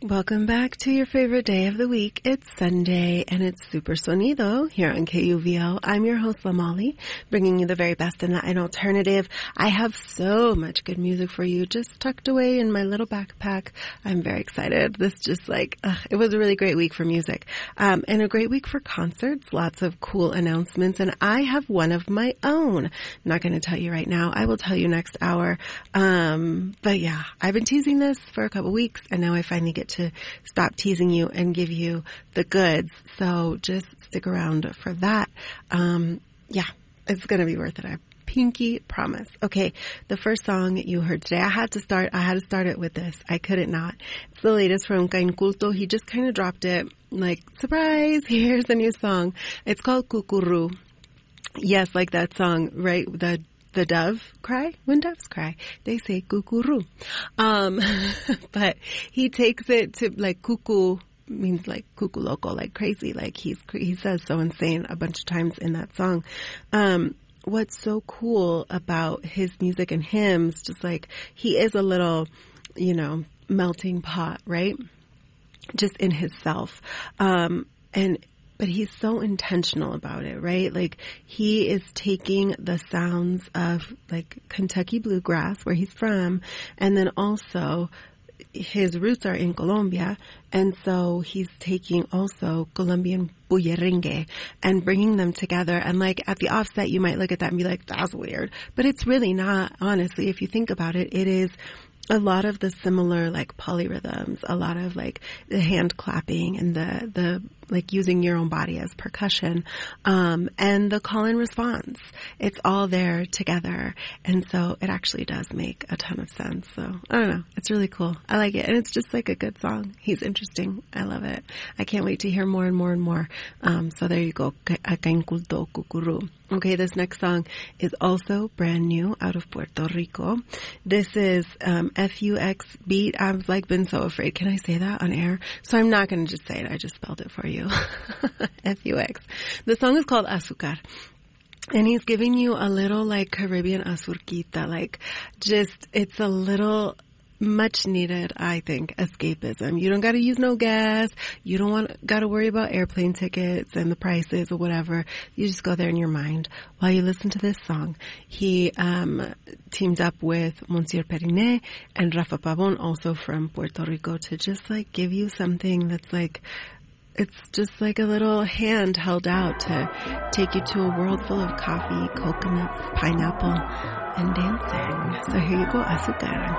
Welcome back to your favorite day of the week. It's Sunday and it's Super Sonido here on KUVO. I'm your host, Lamali, bringing you the very best in Latin alternative. I have so much good music for you just tucked away in my little backpack. I'm very excited. This just it was a really great week for music. And a great week for concerts, lots of cool announcements, and I have one of my own. I'm not going to tell you right now. I will tell you next hour. But yeah, I've been teasing this for a couple weeks and now I finally get to stop teasing you and give you the goods. So just stick around for that. Yeah, it's going to be worth it. I pinky promise. Okay, the first song you heard today, I had to start it with this. I couldn't not. It's the latest from Cain Culto. He just kind of dropped it like, surprise, here's a new song. It's called Cucurú. Yes, like that song, right? The dove cry, when doves cry, they say cucurú. But he takes it to like cuckoo means like cuckoo loco, like crazy, like he says so insane a bunch of times in that song. What's so cool about his music and hymns, just like he is a little, melting pot, right? Just in himself. But he's so intentional about it, right? Like he is taking the sounds of like Kentucky bluegrass where he's from, and then also his roots are in Colombia, and so he's taking also Colombian bullerengue and bringing them together. And like at the offset, you might look at that and be like, that's weird. But it's really not, honestly. If you think about it, it is a lot of the similar like polyrhythms, a lot of like the hand clapping and the like using your own body as percussion, and the call and response. It's all there together. And so it actually does make a ton of sense. So I don't know. It's really cool. I like it. And it's just like a good song. He's interesting. I love it. I can't wait to hear more and more and more. So there you go. Cain Culto Cucurú. Okay, this next song is also brand new out of Puerto Rico. This is FUX beat. I've like been so afraid. Can I say that on air? So I'm not going to just say it. I just spelled it for you. FUX. The song is called Azúcar. And he's giving you a little like Caribbean azurquita, like just, it's a little much needed, I think, escapism. You don't got to use no gas. You don't got to worry about airplane tickets and the prices or whatever. You just go there in your mind while you listen to this song. He teamed up with Monsieur Periné and Rafa Pavon, also from Puerto Rico, to just like give you something that's like, it's just like a little hand held out to take you to a world full of coffee, coconuts, pineapple, and dancing. So here you go, Azúcar.